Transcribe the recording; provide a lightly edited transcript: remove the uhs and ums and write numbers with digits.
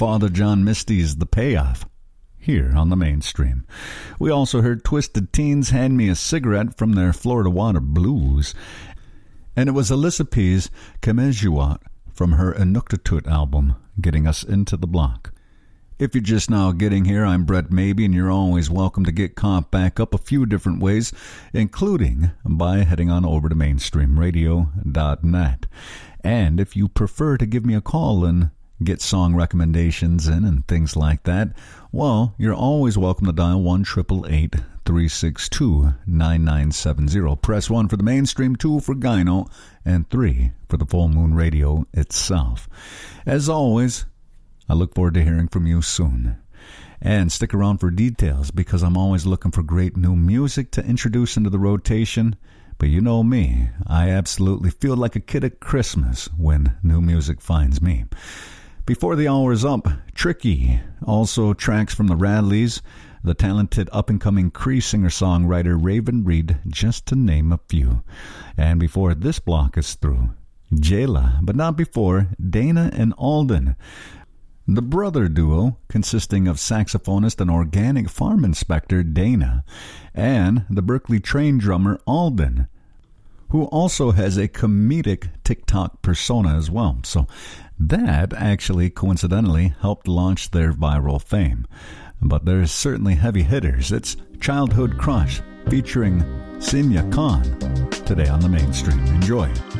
Father John Misty's The Payoff, here on the Mainstream. We also heard Twisted Teens Hand Me a Cigarette from their Florida Water Blues, and it was Alyssa P's Kemejuat from her Inuktitut album, getting us into the block. If you're just now getting here, I'm Brett Maybe, and you're always welcome to get caught back up a few different ways, including by heading on over to mainstreamradio.net. And if you prefer to give me a call and get song recommendations in and things like that, well, you're always welcome to dial 1-888-362-9970. Press 1 for the Mainstream, 2 for Gyno, and 3 for the Full Moon Radio itself. As always, I look forward to hearing from you soon. And stick around for details, because I'm always looking for great new music to introduce into the rotation. But you know me, I absolutely feel like a kid at Christmas when new music finds me. Before the hour is up, Tricky, also tracks from the Radleys, the talented up-and-coming Cree singer-songwriter Raven Reed, just to name a few. And before this block is through, Jayla, but not before, Dana and Alden. The brother duo, consisting of saxophonist and organic farm inspector Dana, and the Berkeley train drummer Alden, who also has a comedic TikTok persona as well. So that actually coincidentally helped launch their viral fame. But there's certainly heavy hitters. It's Childhood Crush featuring Sinya Khan today on the Mainstream. Enjoy.